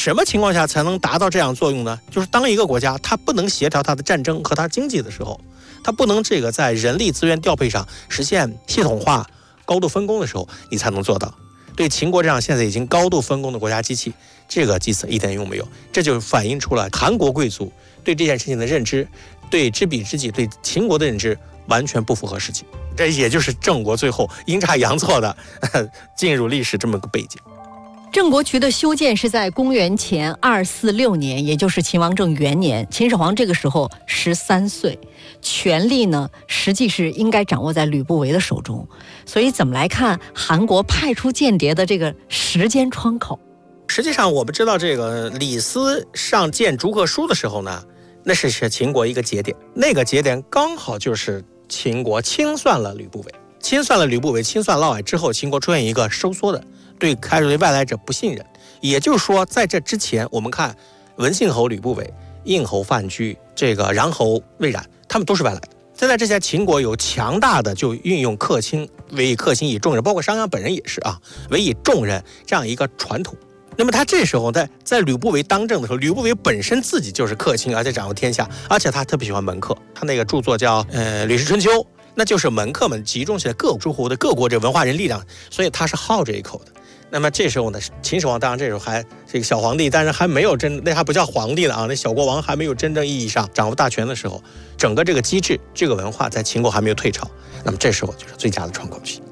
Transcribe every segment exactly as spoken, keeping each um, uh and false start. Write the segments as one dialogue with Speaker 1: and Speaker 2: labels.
Speaker 1: 什么情况下才能达到这样作用呢？就是当一个国家它不能协调它的战争和它经济的时候，它不能这个在人力资源调配上实现系统化、高度分工的时候，你才能做到。对秦国这样现在已经高度分工的国家机器，这个计策一点用没有。这就反映出了韩国贵族对这件事情的认知，对知彼知己，对秦国的认知完全不符合实际。这也就是郑国最后阴差阳错的进入历史这么个背景。
Speaker 2: 郑国渠的修建是在公元前二四六年，也就是秦王政元年。秦始皇这个时候十三岁，权力呢实际是应该掌握在吕不韦的手中。所以怎么来看韩国派出间谍的这个时间窗口？
Speaker 1: 实际上我们知道，这个李斯上谏逐客书的时候呢，那是是秦国一个节点，那个节点刚好就是秦国清算了吕不韦，清算了吕不韦，清算嫪毐之后，秦国出现一个收缩的，对开始对外来者不信任。也就是说，在这之前，我们看文信侯吕不韦、应侯范雎、这个穰侯魏冉，他们都是外来的。在在之前，秦国有强大的就运用客卿，委以客卿以重任，包括商鞅本人也是啊，委以重任这样一个传统。那么他这时候在在吕不韦当政的时候，吕不韦本身自己就是客卿，而且掌握天下，而且他特别喜欢门客。他那个著作叫呃《吕氏春秋》，那就是门客们集中起来各诸侯的各国这文化人力量，所以他是好这一口的。那么这时候呢，秦始皇当然这时候还这个小皇帝，但是还没有真，那还不叫皇帝了啊，那小国王还没有真正意义上掌握大权的时候，整个这个机制、这个文化在秦国还没有退潮，那么这时候就是最佳的窗口期。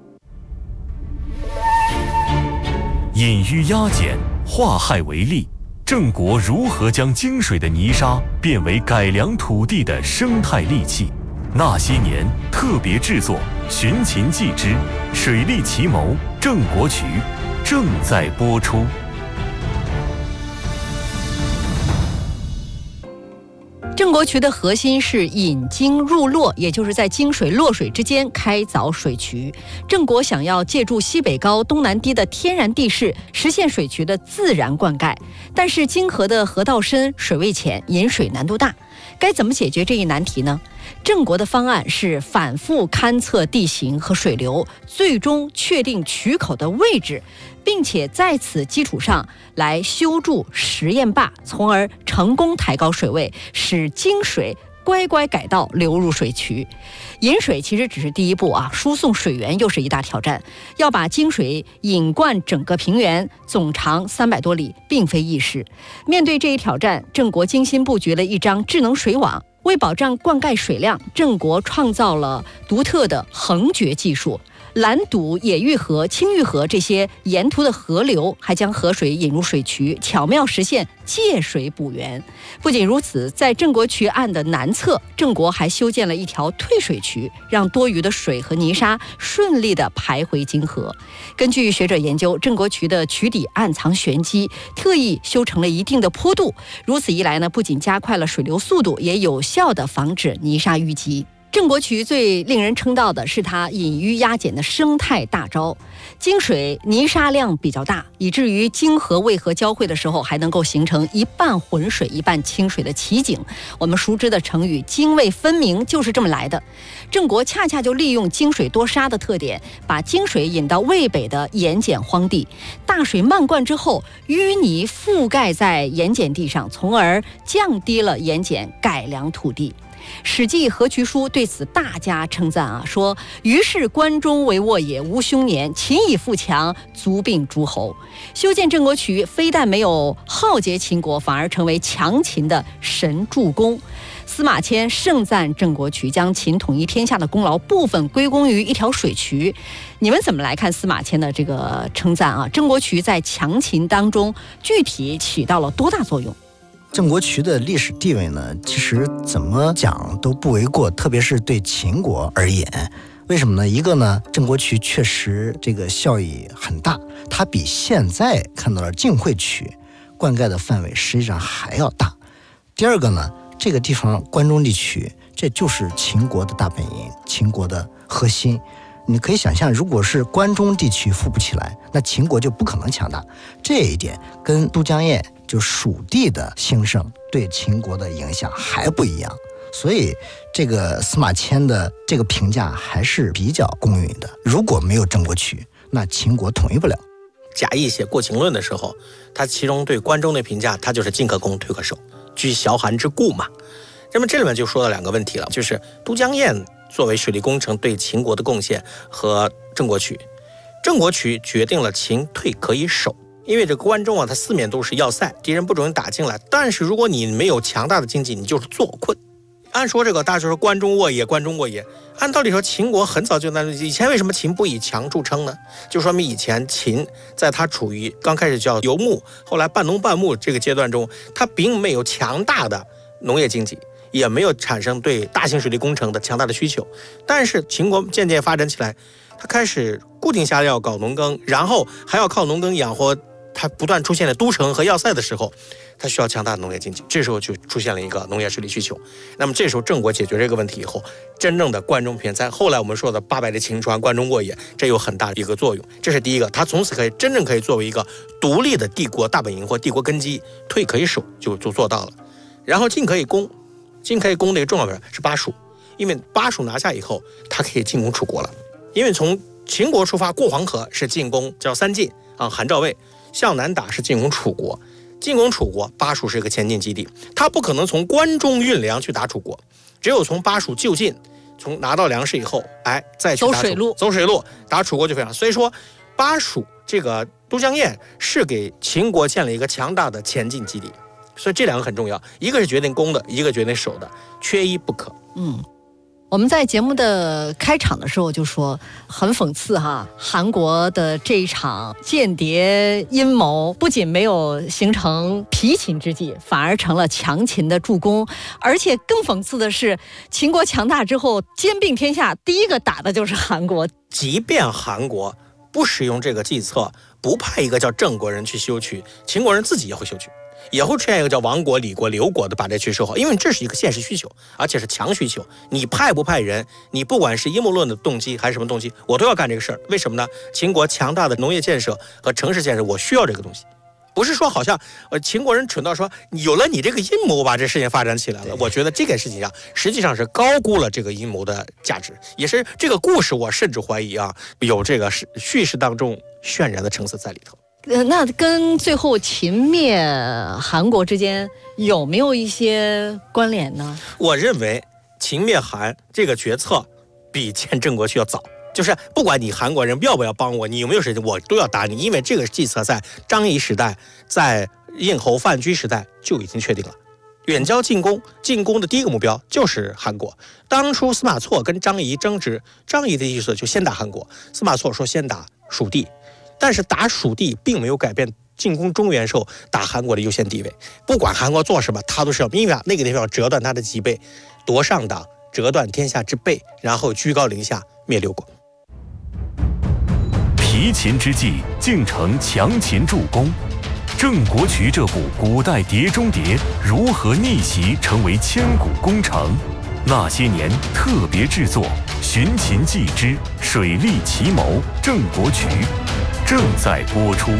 Speaker 3: 隐于压简，化害为利，郑国如何将泾水的泥沙变为改良土地的生态利器？那些年特别制作《寻秦记之水利奇谋郑国渠》正在播出。
Speaker 2: 郑国渠的核心是引泾入洛，也就是在泾水洛水之间开凿水渠。郑国想要借助西北高东南低的天然地势，实现水渠的自然灌溉，但是泾河的河道深，水位浅，引水难度大。该怎么解决这一难题呢？郑国的方案是反复勘测地形和水流，最终确定渠口的位置，并且在此基础上来修筑实验坝，从而成功抬高水位，使泾水乖乖改道流入水渠。引水其实只是第一步啊，输送水源又是一大挑战。要把泾水引灌整个平原，总长三百多里，并非易事。面对这一挑战，郑国精心布局了一张智能水网。为保障灌溉水量，郑国创造了独特的横决技术，拦堵野玉河、青玉河这些沿途的河流，还将河水引入水渠，巧妙实现借水补源。不仅如此，在郑国渠岸的南侧，郑国还修建了一条退水渠，让多余的水和泥沙顺利地排回泾河。根据学者研究，郑国渠的渠底暗藏玄机，特意修成了一定的坡度。如此一来呢，不仅加快了水流速度，也有效地防止泥沙淤积。郑国渠最令人称道的是它隐于压简的生态大招。泾水泥沙量比较大，以至于泾河渭河交汇的时候，还能够形成一半浑水一半清水的奇景。我们熟知的成语泾渭分明就是这么来的。郑国恰恰就利用泾水多沙的特点，把泾水引到渭北的盐碱荒地，大水漫灌之后，淤泥覆盖在盐碱地上，从而降低了盐碱，改良土地。史记河渠书对此大加称赞啊，说于是关中为沃也，无凶年，秦以富强，足并诸侯。修建郑国渠非但没有浩劫秦国，反而成为强秦的神助攻。司马迁盛赞郑国渠，将秦统一天下的功劳部分归功于一条水渠。你们怎么来看司马迁的这个称赞啊？郑国渠在强秦当中具体起到了多大作用？
Speaker 4: 郑国渠的历史地位呢，其实怎么讲都不为过，特别是对秦国而言。为什么呢？一个呢，郑国渠确实这个效益很大，它比现在看到的晋惠渠灌溉的范围实际上还要大。第二个呢，这个地方关中地区，这就是秦国的大本营，秦国的核心。你可以想象，如果是关中地区富不起来，那秦国就不可能强大。这一点跟都江堰就蜀地的兴盛对秦国的影响还不一样，所以这个司马迁的这个评价还是比较公允的。如果没有郑国渠，那秦国统一不了。
Speaker 1: 贾谊写《过秦论》的时候，他其中对关中的评价，他就是进可攻，退可守，居崤函之固嘛。那么这里面就说了两个问题了，就是都江堰作为水利工程对秦国的贡献和郑国渠。郑国渠决定了秦退可以守，因为这关中啊，它四面都是要塞，敌人不容易打进来。但是如果你没有强大的经济，你就是坐困。按说这个大家说关中沃野，关中沃野，按道理说秦国很早就在以前为什么秦不以强著称呢？就说明以前秦在它处于刚开始叫游牧，后来半农半牧这个阶段中，它并没有强大的农业经济，也没有产生对大型水利工程的强大的需求。但是秦国渐渐发展起来，它开始固定下来要搞农耕，然后还要靠农耕养活它不断出现的都城和要塞的时候，它需要强大的农业经济，这时候就出现了一个农业水利需求。那么这时候郑国解决这个问题以后，真正的关中偏在后来我们说的八百的秦川、关中沃野，这有很大的一个作用。这是第一个，它从此可以真正可以作为一个独立的帝国大本营或帝国根基，退可以守就就做到了。然后进可以攻，进可以攻的一个重要的是巴蜀，因为巴蜀拿下以后，它可以进攻楚国了。因为从秦国出发过黄河是进攻叫三晋啊，韩赵魏，向南打是进攻楚国。进攻楚国，巴蜀是一个前进基地，他不可能从关中运粮去打楚国，只有从巴蜀就近，从拿到粮食以后，哎，再去打
Speaker 2: 走水路，
Speaker 1: 走水路打楚国就非常。所以说，巴蜀这个都江堰是给秦国建了一个强大的前进基地，所以这两个很重要，一个是决定攻的，一个决定守的，缺一不可。
Speaker 2: 嗯。我们在节目的开场的时候就说，很讽刺哈，韩国的这一场间谍阴谋不仅没有形成疲秦之计，反而成了强秦的助攻。而且更讽刺的是，秦国强大之后兼并天下，第一个打的就是韩国。
Speaker 1: 即便韩国不使用这个计策，不派一个叫郑国人去修渠，秦国人自己也会修渠，也会出现一个叫王国、李国、刘国的把这渠修好，因为这是一个现实需求，而且是强需求。你派不派人，你不管是阴谋论的动机还是什么动机，我都要干这个事儿。为什么呢？秦国强大的农业建设和城市建设，我需要这个东西。不是说好像呃秦国人蠢到说有了你这个阴谋把这事情发展起来了，我觉得这件事情上实际上是高估了这个阴谋的价值，也是这个故事我甚至怀疑啊有这个叙事当中渲染的成色在里头。
Speaker 2: 呃，那跟最后秦灭韩国之间有没有一些关联呢？
Speaker 1: 我认为秦灭韩这个决策比建郑国渠要早。就是不管你韩国人要不要帮我，你有没有事情，我都要打你，因为这个计策在张仪时代，在应侯范雎时代就已经确定了。远交近攻，进攻的第一个目标就是韩国。当初司马错跟张仪争执，张仪的意思就先打韩国，司马错说先打蜀地，但是打蜀地并没有改变进攻中原时候打韩国的优先地位。不管韩国做什么，他都是要因为那个地方要折断他的脊背，夺上党，折断天下之背，然后居高临下灭六国。
Speaker 3: 疲秦之际，竟成强秦助攻。郑国渠这部古代碟中谍如何逆袭成为千古功成？那些年特别制作《寻秦记之水利奇谋郑国渠》正在播出。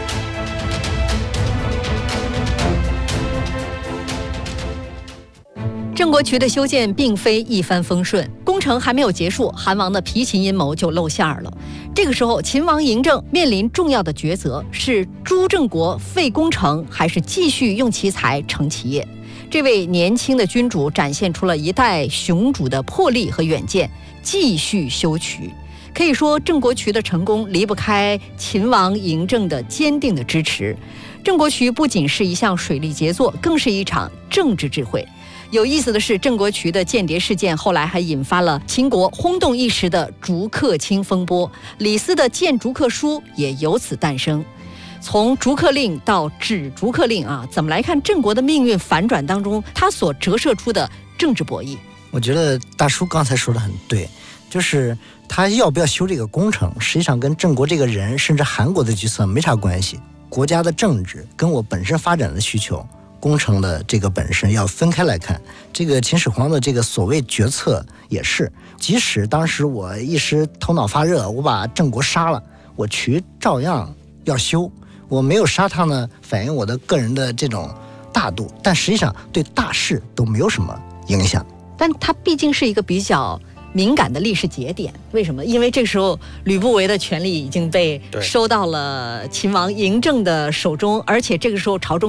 Speaker 2: 郑国渠的修建并非一帆风顺，工程还没有结束，韩王的疲秦阴谋就露馅了。这个时候，秦王嬴政面临重要的抉择：是诛郑国废工程，还是继续用其才成其业？这位年轻的君主展现出了一代雄主的魄力和远见，继续修渠。可以说，郑国渠的成功离不开秦王嬴政的坚定的支持。郑国渠不仅是一项水利杰作，更是一场政治智慧。有意思的是，郑国渠的间谍事件后来还引发了秦国轰动一时的逐客卿风波，李斯的谏逐客书也由此诞生。从逐客令到止逐客令啊，怎么来看郑国的命运反转当中，它所折射出的政治博弈？
Speaker 4: 我觉得大叔刚才说的很对，就是他要不要修这个工程，实际上跟郑国这个人甚至韩国的决策没啥关系。国家的政治跟我本身发展的需求，工程的这个本身要分开来看。这个秦始皇的这个所谓决策也是，即使当时我一时头脑发热，我把郑国杀了，我渠照样要修。我没有杀他呢，反映我的个人的这种大度，但实际上对大事都没有什么影响。
Speaker 2: 但它毕竟是一个比较敏感的历史节点。为什么？因为这个时候吕不韦的权力已经被收到了秦王嬴政的手中，而且这个时候朝中